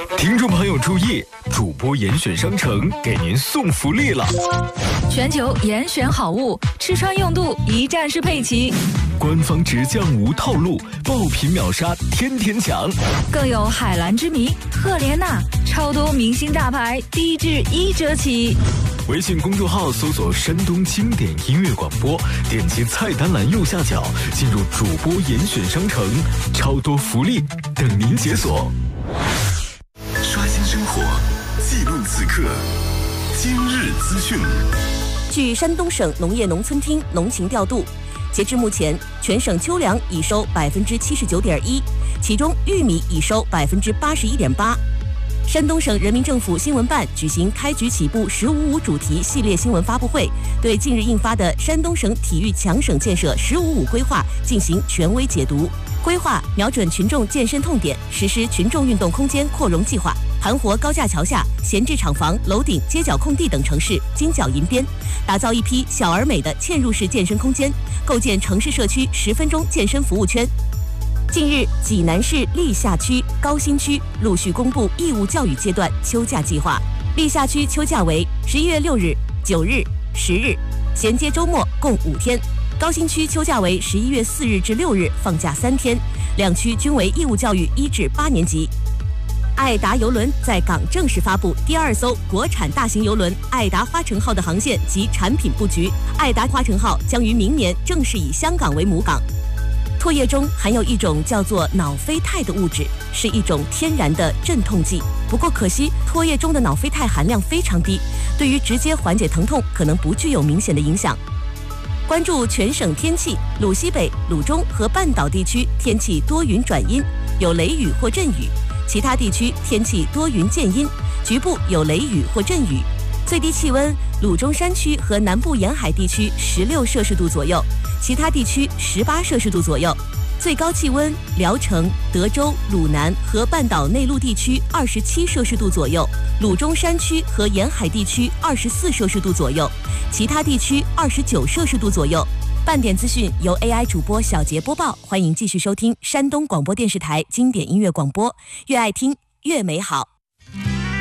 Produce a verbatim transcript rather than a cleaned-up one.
听众朋友注意，主播严选商城给您送福利了！ 全球严选好物，吃穿用度一站式配齐。 官方直降无套路，爆品秒杀，天天抢。 更有海蓝之谜、赫莲娜，超多明星大牌，低至一折起。 微信公众号搜索山东经典音乐广播，点击菜单栏右下角，进入主播严选商城，超多福利等您解锁。 刷新生活，记录此刻，今日资讯。 据山东省农业农村厅农情调度，截至目前，全省秋粮已收百分之七十九点一，其中玉米已收百分之八十一点八。山东省人民政府新闻办举行开局起步“十五五”主题系列新闻发布会，对近日印发的山东省体育强省建设“十五五”规划进行权威解读。规划瞄准群众健身痛点，实施群众运动空间扩容计划，盘活高架桥下、闲置厂房、楼顶、街角空地等城市金角银边，打造一批小而美的嵌入式健身空间，构建城市社区十分钟健身服务圈。近日，济南市历下区、高新区陆续公布义务教育阶段秋假计划。历下区秋假为十一月六日、九日、十日，衔接周末，共五天。高新区秋假为十一月四日至六日，放假三天，两区均为义务教育一至八年级。爱达邮轮在港正式发布第二艘国产大型邮轮爱达花城号的航线及产品布局。爱达花城号将于明年正式以香港为母港。唾液中含有一种叫做脑啡肽的物质，是一种天然的镇痛剂。不过可惜，唾液中的脑啡肽含量非常低，对于直接缓解疼痛可能不具有明显的影响。关注全省天气，鲁西北、鲁中和半岛地区天气多云转阴，有雷雨或阵雨；其他地区天气多云见阴，局部有雷雨或阵雨。最低气温，鲁中山区和南部沿海地区十六摄氏度左右，其他地区十八摄氏度左右。最高气温，聊城、德州、鲁南和半岛内陆地区二十七摄氏度左右，鲁中山区和沿海地区二十四摄氏度左右，其他地区二十九摄氏度左右。半点资讯由 A I 主播小杰播报，欢迎继续收听山东广播电视台经典音乐广播，越爱听越美好。